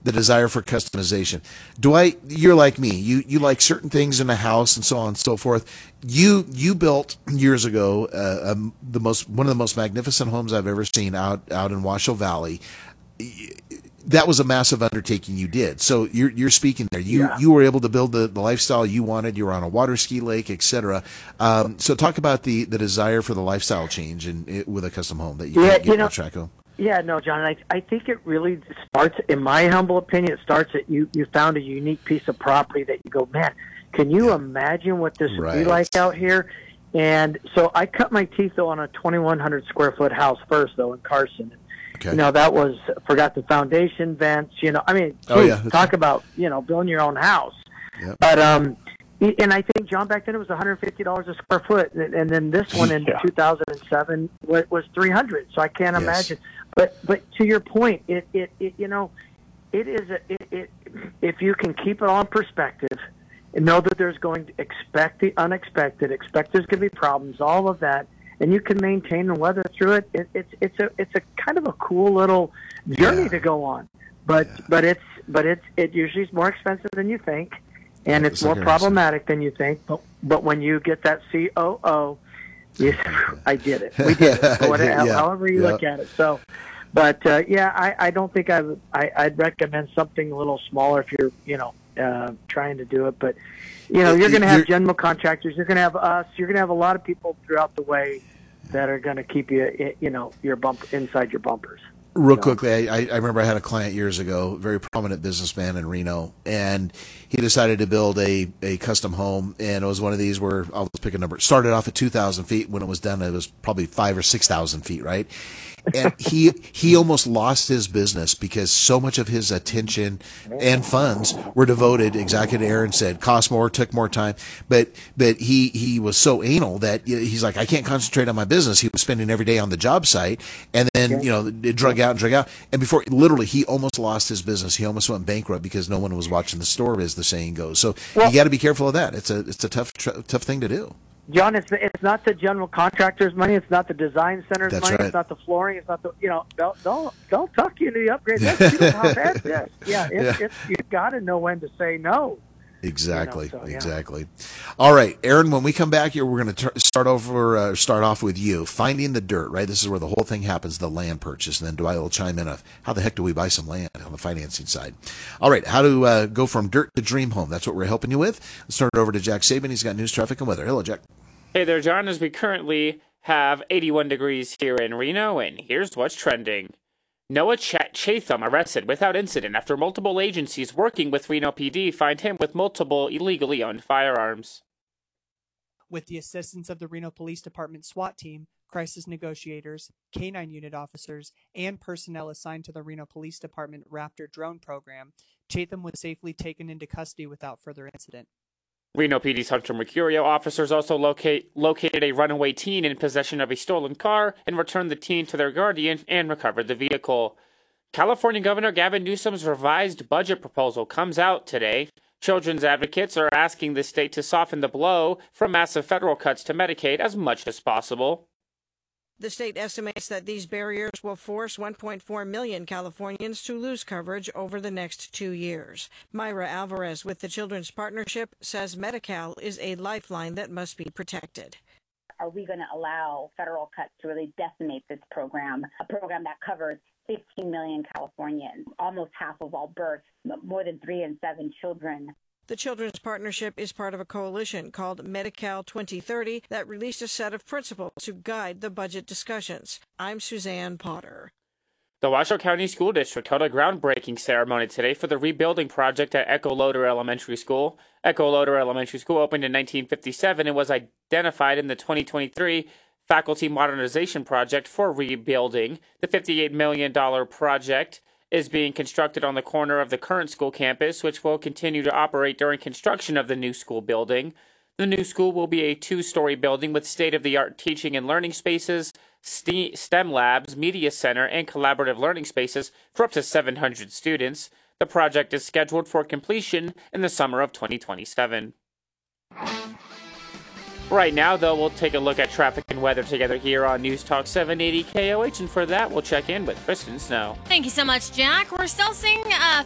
the desire for customization. You're like me. You like certain things in a house and so on and so forth. You built years ago one of the most magnificent homes I've ever seen out in Washoe Valley. That was a massive undertaking you did. So you're speaking there. You were able to build the lifestyle you wanted. You were on a water ski lake, etc. So talk about the desire for the lifestyle change with a custom home that you can't get on track of. Yeah, no, John, I think it really starts, in my humble opinion, it starts at you found a unique piece of property that you go, man, can you imagine what this would be like out here? And so I cut my teeth, though, on a 2,100 square foot house first, though, in Carson. Okay. You know, that was, forgot the foundation vents, I mean, talk about, building your own house. Yep. But, and I think, John, back then it was $150 a square foot. And then this one in 2007 was $300. So I can't imagine. But to your point, it is, if you can keep it all in perspective and know that there's going to expect the unexpected, expect there's going to be problems, all of that, and you can maintain and weather through it. It's a kind of a cool little journey to go on, but it usually is more expensive than you think, and it's more problematic than you think. But when you get that COO, I did it. We did it. However you look at it. So, but I don't think I'd recommend something a little smaller if you're trying to do it, but. You're going to have general contractors. You're going to have us. You're going to have a lot of people throughout the way that are going to keep you, your bump inside your bumpers. Real quickly, I remember I had a client years ago, very prominent businessman in Reno, and he decided to build a custom home, and it was one of these where, I'll just pick a number. It started off at 2,000 feet. When it was done, it was probably 5,000 or 6,000 feet, right? And he almost lost his business because so much of his attention and funds were devoted, exactly to Aaron said, cost more, took more time. But he was so anal that he's like, I can't concentrate on my business. He was spending every day on the job site, and then it drug out. And before, literally, he almost lost his business. He almost went bankrupt because no one was watching the store, as the saying goes. So you got to be careful of that. It's a tough thing to do. John, it's not the general contractor's money. It's not the design center's money. Right. It's not the flooring. It's not the they'll tuck you into the upgrade. That's how bad this. You've got to know when to say no. Exactly. Exactly. All right, Aaron. When we come back here, we're going to start off with you finding the dirt. Right. This is where the whole thing happens. The land purchase, and then Dwight will chime in of how the heck do we buy some land on the financing side. All right. How to go from dirt to dream home. That's what we're helping you with. Let's turn it over to Jack Saban. He's got news, traffic, and weather. Hello, Jack. Hey there, John. As we currently have 81 degrees here in Reno, and here's what's trending. Noah Chatham arrested without incident after multiple agencies working with Reno PD find him with multiple illegally owned firearms. With the assistance of the Reno Police Department SWAT team, crisis negotiators, K-9 unit officers, and personnel assigned to the Reno Police Department Raptor drone program, Chatham was safely taken into custody without further incident. Reno PD's Hunter Mercurio officers also located a runaway teen in possession of a stolen car and returned the teen to their guardian and recovered the vehicle. California Governor Gavin Newsom's revised budget proposal comes out today. Children's advocates are asking the state to soften the blow from massive federal cuts to Medicaid as much as possible. The state estimates that these barriers will force 1.4 million Californians to lose coverage over the next 2 years. Myra Alvarez with the Children's Partnership says Medi-Cal is a lifeline that must be protected. Are we going to allow federal cuts to really decimate this program, a program that covers 15 million Californians, almost half of all births, more than 3 in 7 children? The Children's Partnership is part of a coalition called Medi-Cal 2030 that released a set of principles to guide the budget discussions. I'm Suzanne Potter. The Washoe County School District held a groundbreaking ceremony today for the rebuilding project at Echo Loader Elementary School. Echo Loader Elementary School opened in 1957 and was identified in the 2023 Faculty Modernization Project for rebuilding. The $58 million project is being constructed on the corner of the current school campus, which will continue to operate during construction of the new school building. The new school will be a 2-story building with state-of-the-art teaching and learning spaces, STEM labs, media center, and collaborative learning spaces for up to 700 students. The project is scheduled for completion in the summer of 2027. Right now, though, we'll take a look at traffic and weather together here on News Talk 780 KOH, and for that, we'll check in with Kristen Snow. Thank you so much, Jack. We're still seeing